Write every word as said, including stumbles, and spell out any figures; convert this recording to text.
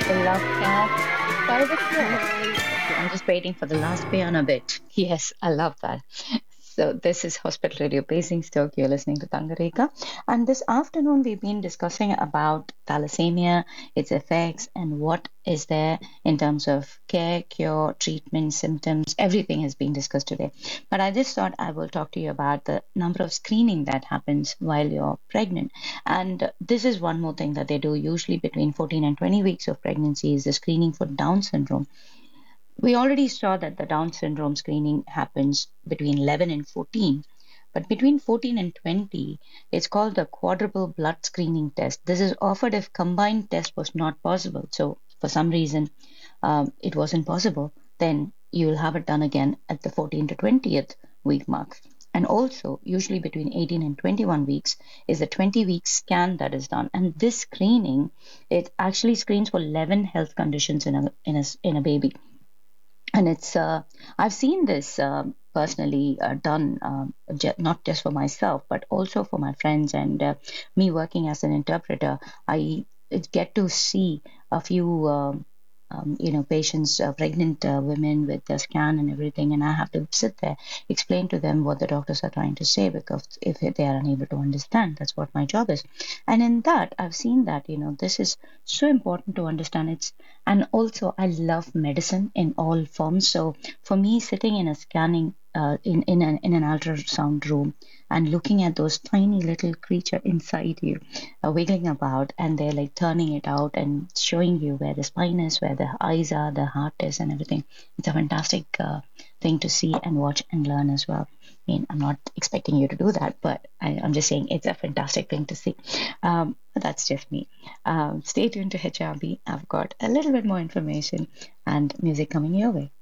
Love Cat by The Cure. I'm just waiting for the last piano bit. Yes, I love that. So this is Hospital Radio Basingstoke. You're listening to Tangareka. And this afternoon we've been discussing about thalassemia, its effects, and what is there in terms of care, cure, treatment, symptoms. Everything has been discussed today. But I just thought I will talk to you about the number of screening that happens while you're pregnant. And this is one more thing that they do usually between fourteen and twenty weeks of pregnancy is the screening for Down syndrome. We already saw that the Down syndrome screening happens between eleven and fourteen, but between fourteen and twenty, it's called the quadruple blood screening test. This is offered if combined test was not possible. So, for some reason, um, it wasn't possible, then you will have it done again at the fourteen to twentieth week mark. And also, usually between eighteen and twenty-one weeks is a twenty week scan that is done. And this screening, it actually screens for eleven health conditions in a, in a, in a baby. And it's uh, I've seen this um personally uh, done, um, ju- not just for myself but also for my friends, and uh, me working as an interpreter. I get to see a few um, um, you know patients, uh, pregnant uh, women with the scan and everything, and I have to sit there, explain to them what the doctors are trying to say, because if they are unable to understand, that's what my job is. And in that, I've seen that you know this is so important to understand. It's and also, I love medicine in all forms. So for me, sitting in a scanning uh, in in an in an ultrasound room and looking at those tiny little creature inside you, uh, wiggling about, and they're like turning it out and showing you where the spine is, where the eyes are, the heart is, and everything. It's a fantastic uh, thing to see and watch and learn as well. I mean, I'm not expecting you to do that, but I, I'm just saying it's a fantastic thing to see. Um, but that's just me. Um, stay tuned to H R B. I've got a little bit more information and music coming your way.